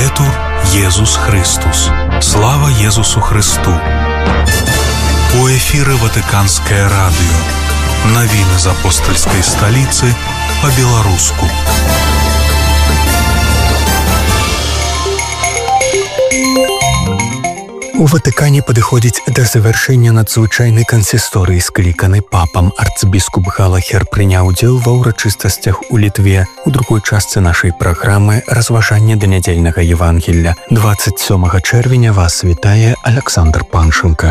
Этур Езус Христус. Слава Езусу Христу. У эфіры Ватыканскае радыё. Навіны з апостальскай сталіцы па-беларуску. У Ватыкане падыходзіць да завяршэння надзвычайнай кансісторыі, скліканай папам. Арцыбіскуп Галахер прыняў удзел ва ўрачыстасцях у Літве. У другой частцы нашай праграмы разважанне да нядзельнага Евангелля. 27 чэрвеня вас вітае Александр Паншенко.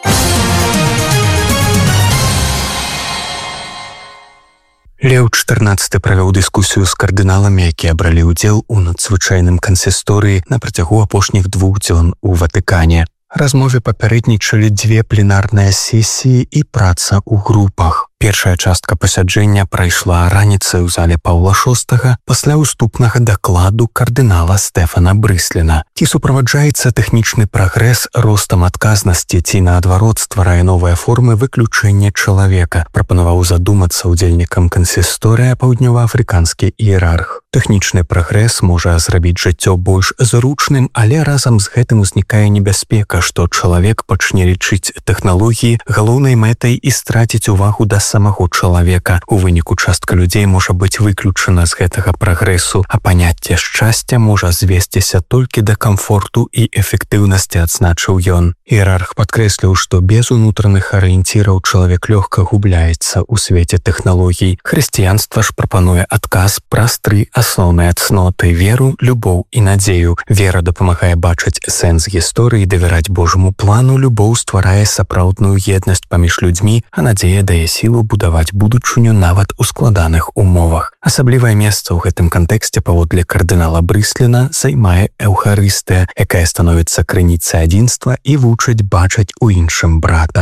Леў XIV правёў дыскусію з кардыналамі, якія бралі ўдзел у надзвычайным кансісторыі на працягу апошніх 2 дзён у Ватыкане. Размове папярэднічалі 2 пленарныя сесіі і праца ў групах. Першая частка пасяджэння прайшла раніцай у зале Паўла VI пасля ўступнага дакладу кардынала Стэфана Брысліна. Ці суправаджаецца тэхнічны прагрэс ростам адказнасці, ці наадварот стварае новыя формы выключэння чалавека, прапанаваў задумацца ўдзельнікам кансісторыя паўднёваафрыканскі іерарх. Тэхнічны прагрэс можа зрабіць жыццё больш зручным, але разам з гэтым узнікае небяспека, што чалавек пачне лічыць тэхналогіі галоўнай мэтай і страціць увагу да самого чалавека. У выніку частка людзей можа быць выключана з гэтага прагрэсу, а паняцце шчасця можа звесціся толькі да камфорту і эфектыўнасці, адзначыў ён. Іерарх падкрэсліў, што без унутраных арыенціраў чалавек лёгка губляецца ў свеце тэхналогій. Хрысціянства ж прапануе адказ праз 3 асноўныя цноты: веру, любоў і надзею. Вера дапамагае бачыць сэнс гісторыі, давяраць Божаму плану, любоў стварае сапраўдную еднасць паміж людзьмі, а надзея дае сілу будаваць будучыню нават у складаных умовах. Асаблівае месца ў гэтым кантэксце паводле кардынала Брысліна займае Эўхарыстыя, якая становіцца крыніцай адзінства і вучыць бачыць у іншым брата.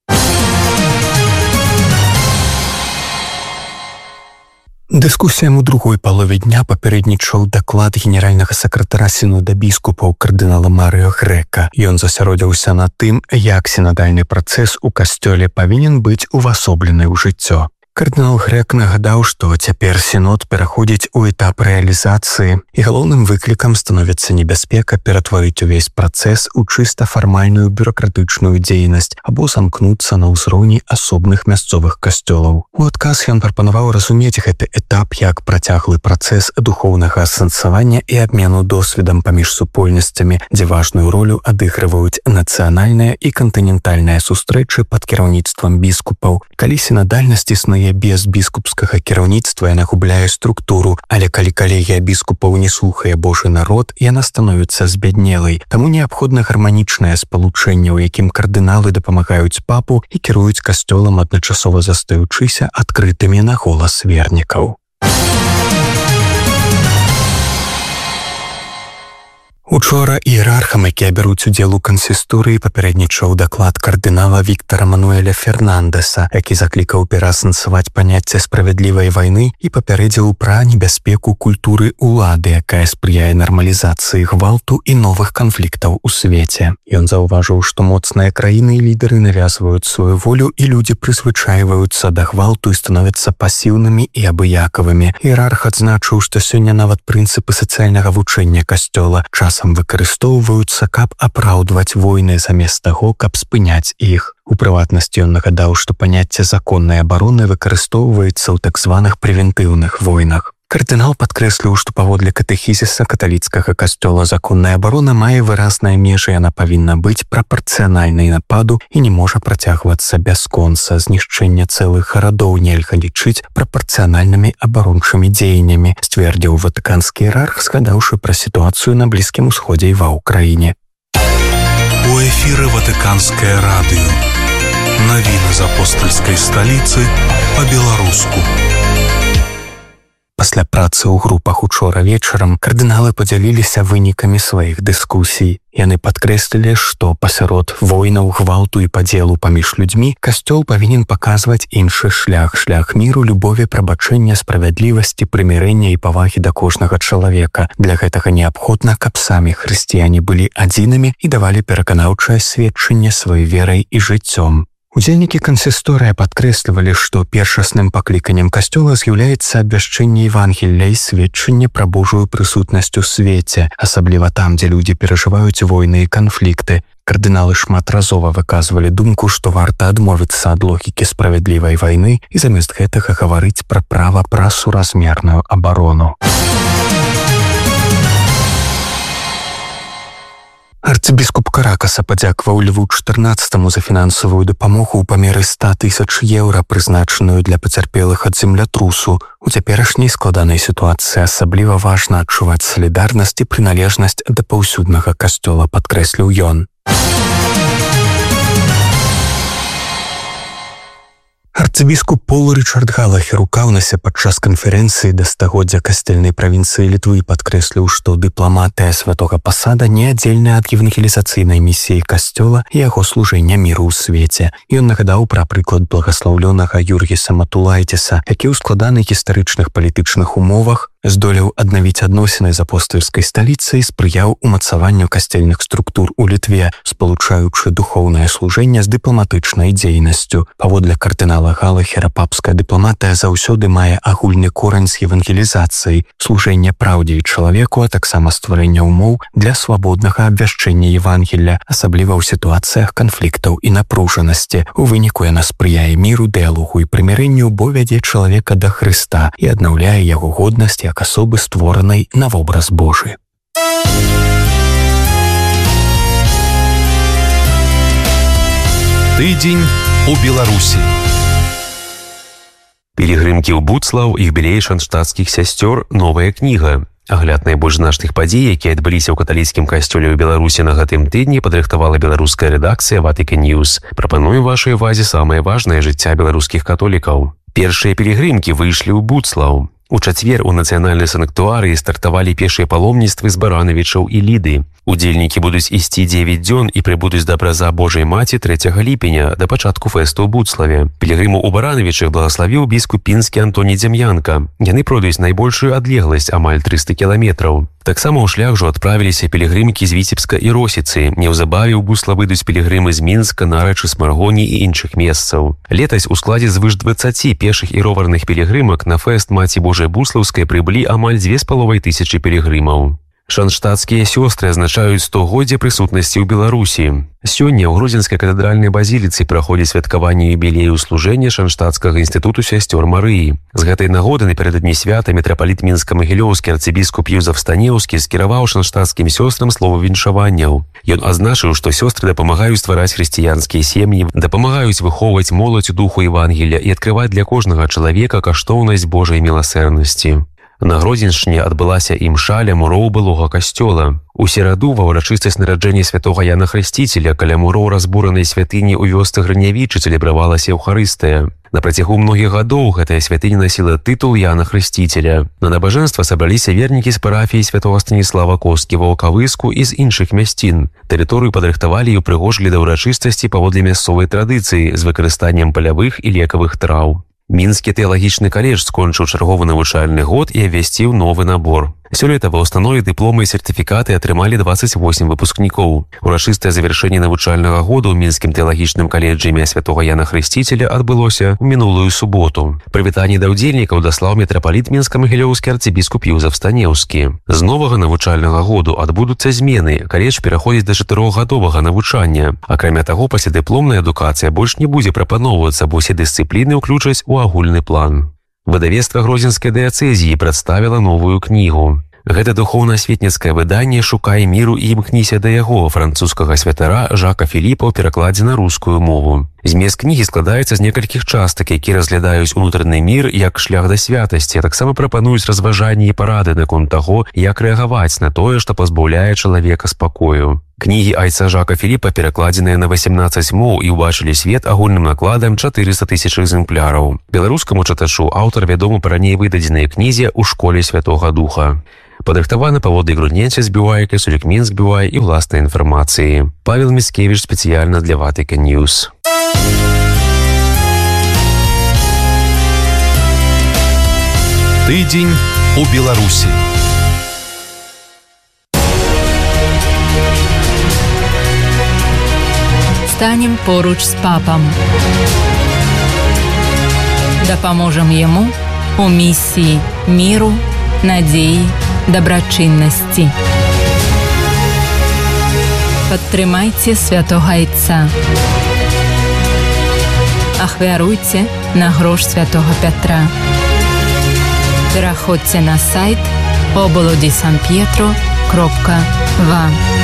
Дыскусіям у другой палове дня папярэднічаў даклад генеральнага сакратара сінода біскупаў кардынала Марыо Грэка. Ён засяродзіўся на тым, як сінадальны працэс у касцёле павінен быць увасоблены ў жыццё. Кардынал Грэк нагадаў, што цяпер сінод пераходзіць у этап рэалізацыі, і галоўным выклікам становіцца небяспека ператварыць увесь працэс у чыста фармальную бюракратычную дзейнасць або замкнуцца на ўзроўні асобных мясцовых касцёлаў. У адказ ён прапанаваў разумець гэты этап як працяглы працэс духоўнага асэнсавання і абмену досведам паміж супольнасцямі, дзе важную ролю адыгрываюць нацыянальныя і кантынентальныя сустрэчы пад кіраўніцтвам біскупаў. Калі сінадальнасць існуе без біскупскага кіраўніцтва, яна губляе структуру, але калі калегія біскупаў не слухае Божы народ, яна становіцца збяднелай. Таму неабходна гарманічнае спалучэнне, у якім кардыналы дапамагаюць папу і кіруюць касцёлам, адначасова застаючыся адкрытымі на голас вернікаў. Учора іерархам, якія бяруць удзел у кансісторыі, папярэднічаў даклад кардынала Віктара Мануэля Фернандэса, які заклікаў пераасэнсаваць паняцце справядлівай вайны і папярэдзіў пра небяспеку культуры ўлады, якая спрыяе нармалізацыі гвалту і новых канфліктаў у свеце. Ён заўважыў, што моцныя краіны і лідары навязваюць сваю волю, і людзі прызвычайваюцца да гвалту і становяцца пасіўнымі і абыякавымі. Іерарх адзначыў, што сёння нават прынцыпы сацыяльнага вучэння касцёла часам выкарыстоўваюцца, каб апраўдваць войны замест таго, каб спыняць іх. У прыватнасці ён нагадаў, што паняцце законнай абароны выкарыстоўваецца ў так званых прэвентыўных войнах. Кардынал падкрэсліў, што паводле катэхізіса каталіцкага касцёла законная абарона мае выразныя межы, яна павінна быць прапарцыянальнай нападу і не можа працягвацца бясконца. Знішчэнне цэлых гарадоў нельга лічыць прапарцыянальнымі абарончымі дзеяннямі, сцвердзіў ватыканскі іерарх, згадаўшы пра сітуацыю на Блізкім Усходзе і ва ўкраіне. У эфіры Ватыканскае радыё. Навіны з апостальскай сталіцы па-беларуску. Пасля працы ў групах учора вечарам кардыналы падзяліліся вынікамі сваіх дыскусій. Яны падкрэслілі, што пасярод войнаў, гвалту і падзелу паміж людзьмі касцёл павінен паказваць іншы шлях, шлях міру, любові, прабачэння, справядлівасці, прымірэння і павагі да кожнага чалавека. Для гэтага неабходна, каб самі хрысціяне былі адзінымі і давалі пераканаўчае сведчанне сваёй верай і жыццём. Удзельнікі кансісторыя падкрэслівалі, што першасным пакліканнем касцёла з'яўляецца абвяшчэнне Евангелля і сведчанне пра Божую прысутнасць у свеце, асабліва там, дзе людзі перажываюць войны і канфлікты. Кардыналы шматразова выказвалі думку, што варта адмовіцца ад логікі справядлівай вайны і замест гэтага гаварыць пра права пра суразмерную абарону. Арцыбіскуп Каракаса падзякаваў Льву XIV за фінансавую дапамогу ў памеры 100 000 еўра, прызначаную для пацярпелых ад землятрусу. У цяперашняй складанай сітуацыі асабліва важна адчуваць салідарнасць і прыналежнасць да паўсюднага касцёла, падкрэсліў ён. Арцыбіскуп Пол Рычард Галахер у Каўнасе падчас канферэнцыі да стагоддзя касцельнай правінцыі Літвы падкрэсліў, што дыпламатыя святога пасада неаддзельная ад евангелізацыйнай місіі касцёла і яго служэння міру ў свеце. Ён нагадаў пра прыклад благаслаўлёнага Юргіса Матулайтіса, які ў складаных гістарычных палітычных умовах здолеў аднавіць адносіны з апостальскай сталіцай і спрыяў умацаванню касцельных структур у Літве, спалучаючы духоўнае служэнне з дыпламатычнай дзейнасцю. Паводле кардынала Галахера, папская дыпламатыя заўсёды мае агульны корань з евангелізацыяй, служэнне праўдзе і чалавеку, а таксама стварэння ўмоў для свабоднага абвяшчэння Евангелля, асабліва ў сітуацыях канфліктаў і напружанасці. У выніку яна спрыяе міру, дыялогу і прымірэнню, бо вядзе чалавека да Хрыста і аднаўляе яго годнасць як асобы, створанай на вобраз Божы. Тыдзень у Беларусі. Пілігрымкі ў Буцлаў і юбілей шанштадтскіх сясцёр. Новая кніга. Агляд найбольш значных падзей, якія адбыліся ў каталіцкім касцёле ў Беларусі на гэтым тыдні, падрыхтавала беларуская рэдакцыя Vatican News. Прапаную вашай увазе самае важнае жыцця беларускіх католікаў. Першыя пілігрымкі выйшлі ў Буцлаў. У чацвер у нацыянальнай санктуарыі стартавалі пешыя паломніцтвы з Баранавічаў і Ліды. Удзельнікі будуць ісці 9 дзён і прыбудуць да абраза Божай Маці 3 ліпеня, да пачатку фэсту ў Буцлаве. Пілігрыму ў Баранавічах благаславіў біскуп пінскі Антоній Дзям'янка. Яны пройдуць найбольшую адлегласць, амаль 300 кіламетраў. Таксама ў шлях жа адправіліся пілігрымкі з Віцебска і Росіцы. Неўзабаве ў Бусла выйдуць пілігрымы з Мінска, Нарачы, Смаргоні і іншых месцаў. Летась у складзе звыш 20 пешых і роварных пілігрымак на фэст Маці Божай Буслаўскай прыбылі амаль 2500 пілігрымаў. Шанштадтскія сёстры азначаюць 100годдзе прысутнасці ў Беларусі. Сёння ў Гродзенскай катэдральнай базіліцы праходзіць святкаванне юбілею служэння Шанштадтскага інстытуту сясцёр Марыі. З гэтай нагоды напярэдадні свята мітрапаліт Мінска-Магілёўскі арцыбіскуп Юзаф Станеўскі скіраваў шанштадтскім сёстрам слова віншаванняў. Ён азначыў, што сёстры дапамагаюць ствараць хрысціянскія сем'і, дапамагаюць выхоўваць моладзь у духу Евангелля і адкрываць для кожнага чалавека каштоўнасць Божай міласэрнасці. На Гродзеншчыне адбылася імша ля муроў былога касцёла. У сераду ва ўрачыстасць нараджэння святога Яна Хрысціцеля каля муроў разбуранай святыні ў вёсцы Грынявічы цэлебравалася Еўхарыстыя. На працягу многіх гадоў гэтая святыня насіла тытул Яна Хрысціцеля. На набажэнства сабраліся вернікі з парафіі святога Станіслава Коскі ва Ваўкавыску і з іншых мясцін. Тэрыторыю падрыхтавалі і ўпрыгожылі да ўрачыстасці паводле мясцовай традыцыі з выкарыстаннем палявых і лекавых траў. Мінскі тэалагічны каледж скончыў чарговы навучальны год і абвясціў новы набор. Сёлета ва ўстанове дыпломы і сертыфікаты атрымалі 28 выпускнікоў. Урачыстае завяршэнне навучальнага году ў Мінскім тэалагічным каледжы імя святога Яна Хрысціцеля адбылося ў мінулую суботу. Прывітанне да ўдзельнікаў даслаў мітрапаліт Мінска-Магілёўскі арцыбіскуп Юзаф Станеўскі. З новага навучальнага году адбудуцца змены. Каледж пераходзіць да 4гадовага навучання. Акрамя таго, паслядыпломная адукацыя больш не будзе прапаноўвацца, бо ўсе дысцыпліны ўключаць у агульны план. Выдавецтва Гродзенскай дыяцэзіі прадставіла новую кнігу. Гэта духоўна-асветніцкае выданне «Шукай міру і імкніся да яго» французскага святара Жака Філіпа ў перакладзе на рускую мову. Змест кнігі складаецца з некалькіх частак, якія разглядаюць унутраны мір як шлях да святасці, а таксама прапануюць разважанні і парады наконт таго, як рэагаваць на тое, што пазбаўляе чалавека спакою. Кнігі айца Жака Філіпа перакладзеныя на 18 моў і ўбачылі свет агульным накладам 400 000 экземпляраў. Беларускаму чытачу аўтар вядомы па раней выдадзенай кнізе «У школе Святога Духа». Падрыхтаваны паводле Грудненця збівайкі, Сулікмін збівай і ўласнай інфармацыі. Павел Міцкевіч спецыяльна для Vatican News. Тыдзень у Беларусі. станем поруч з папам. Дапаможам яму у місіі міру, надзеі, дабрачыннасці. Падтрымайце святога Айца. Ахвяруйце на грош святога Пятра. Пераходзьце на сайт obolo-di-san-pietro.va.